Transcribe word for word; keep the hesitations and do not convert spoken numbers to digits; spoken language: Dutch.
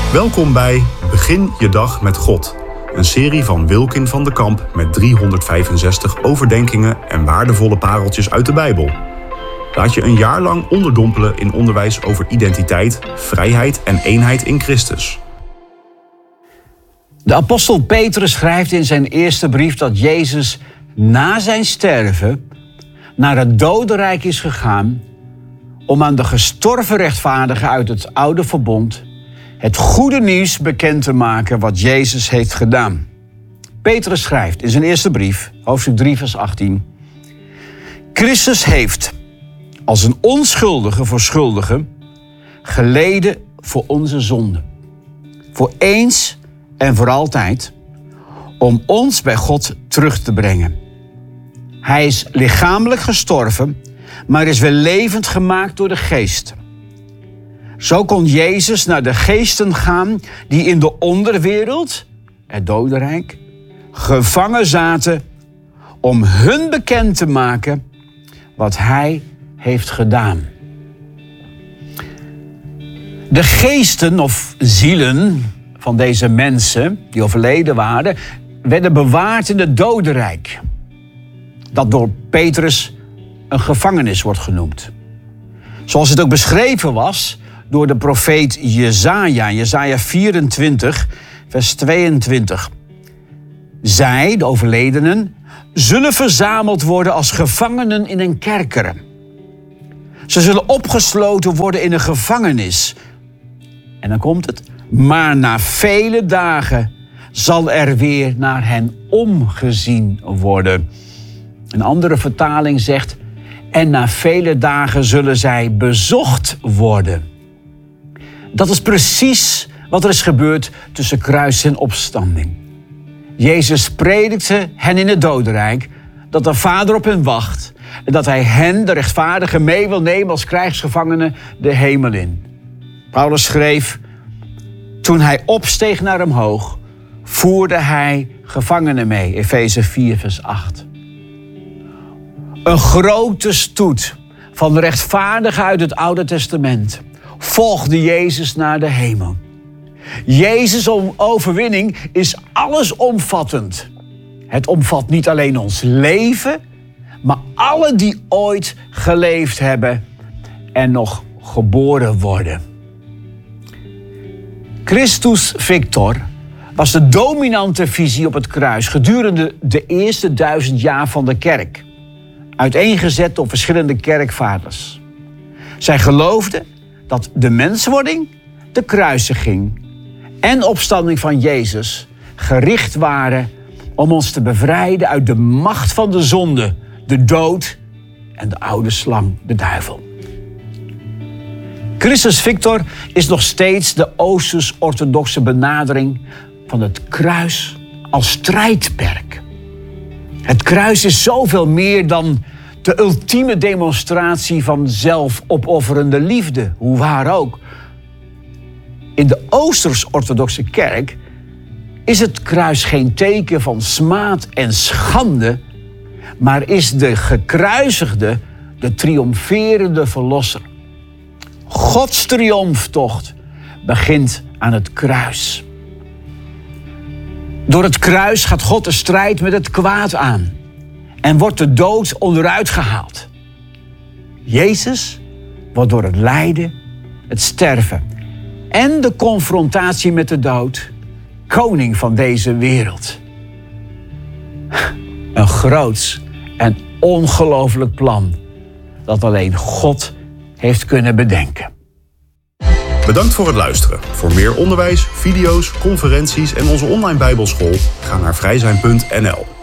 Welkom bij Begin je dag met God. Een serie van Wilkin van de Kamp met driehonderdvijfenzestig overdenkingen en waardevolle pareltjes uit de Bijbel. Laat je een jaar lang onderdompelen in onderwijs over identiteit, vrijheid en eenheid in Christus. De apostel Petrus schrijft in zijn eerste brief dat Jezus na zijn sterven naar het dodenrijk is gegaan om aan de gestorven rechtvaardigen uit het oude verbond het goede nieuws bekend te maken wat Jezus heeft gedaan. Petrus schrijft in zijn eerste brief, hoofdstuk drie, vers achttien. Christus heeft als een onschuldige voor schuldigen geleden voor onze zonden. Voor eens en voor altijd, om ons bij God terug te brengen. Hij is lichamelijk gestorven, maar is weer levend gemaakt door de geest. Zo kon Jezus naar de geesten gaan die in de onderwereld, het dodenrijk, gevangen zaten om hun bekend te maken wat hij heeft gedaan. De geesten of zielen van deze mensen die overleden waren, werden bewaard in het dodenrijk, dat door Petrus een gevangenis wordt genoemd. Zoals het ook beschreven was door de profeet Jesaja, Jesaja vierentwintig, vers tweeëntwintig. Zij, de overledenen, zullen verzameld worden als gevangenen in een kerker. Ze zullen opgesloten worden in een gevangenis. En dan komt het. Maar na vele dagen zal er weer naar hen omgezien worden. Een andere vertaling zegt, en na vele dagen zullen zij bezocht worden. Dat is precies wat er is gebeurd tussen kruis en opstanding. Jezus predikte hen in het dodenrijk dat de Vader op hen wacht en dat hij hen, de rechtvaardigen, mee wil nemen als krijgsgevangenen de hemel in. Paulus schreef, toen hij opsteeg naar omhoog, voerde hij gevangenen mee. Efeze vier, vers acht. Een grote stoet van de rechtvaardigen uit het Oude Testament volgde Jezus naar de hemel. Jezus' overwinning is allesomvattend. Het omvat niet alleen ons leven, maar alle die ooit geleefd hebben en nog geboren worden. Christus Victor was de dominante visie op het kruis gedurende de eerste duizend jaar van de kerk, uiteengezet door verschillende kerkvaders. Zij geloofden dat de menswording, de kruisiging en opstanding van Jezus gericht waren om ons te bevrijden uit de macht van de zonde, de dood en de oude slang, de duivel. Christus Victor is nog steeds de Oosters-orthodoxe benadering van het kruis als strijdperk. Het kruis is zoveel meer dan de ultieme demonstratie van zelfopofferende liefde, hoe waar ook. In de Oosters-orthodoxe kerk is het kruis geen teken van smaad en schande, maar is de gekruisigde de triomferende verlosser. Gods triomftocht begint aan het kruis. Door het kruis gaat God de strijd met het kwaad aan en wordt de dood onderuit gehaald. Jezus wordt door het lijden, het sterven en de confrontatie met de dood koning van deze wereld. Een groots en ongelooflijk plan dat alleen God heeft kunnen bedenken. Bedankt voor het luisteren. Voor meer onderwijs, video's, conferenties en onze online Bijbelschool ga naar vrijzijn punt n l.